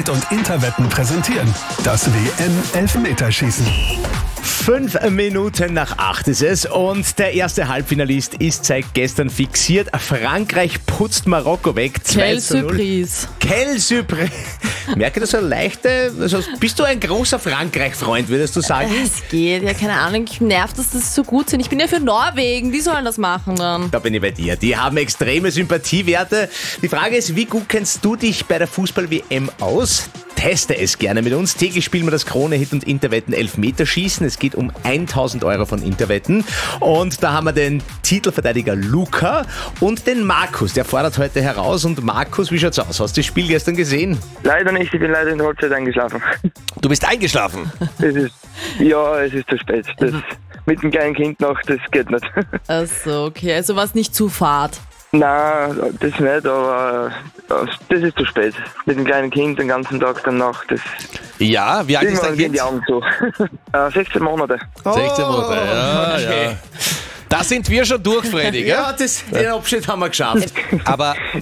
Hit und Interwetten präsentieren das WM-Elfmeterschießen. 5 Minuten nach 8 ist es und der erste Halbfinalist ist seit gestern fixiert. Frankreich putzt Marokko weg. Quelle Surprise. Quelle Surprise. Merke das so leichte, also bist du ein großer Frankreich-Freund, würdest du sagen? Es geht, ja, keine Ahnung. Ich nervt, dass das so gut sind. Ich bin ja für Norwegen, die sollen das machen dann. Da bin ich bei dir. Die haben extreme Sympathiewerte. Die Frage ist, wie gut kennst du dich bei der Fußball-WM aus? Teste es gerne mit uns. Täglich spielen wir das Krone-Hit und Interwetten Elfmeterschießen. Es geht um 1.000 Euro von Interwetten. Und da haben wir den Titelverteidiger Luca und den Markus. Der fordert heute heraus. Und Markus, wie schaut's aus? Hast du das Spiel gestern gesehen? Leider nicht, ich bin leider in der Halbzeit eingeschlafen. Du bist eingeschlafen. Es ist zu spät. Das mit dem kleinen Kind noch, das geht nicht. Achso, okay. Also was nicht zu fad. Nein, das nicht, aber das ist zu spät. Mit dem kleinen Kind den ganzen Tag dann noch, das... Ja, wie alt ist dein Irgendwann gehen Kind? die Augen zu. 16 Monate. 16 Monate, ja, okay. ja. Da sind wir schon durch, Freddy, gell? Ja, den Abschnitt haben wir geschafft. Aber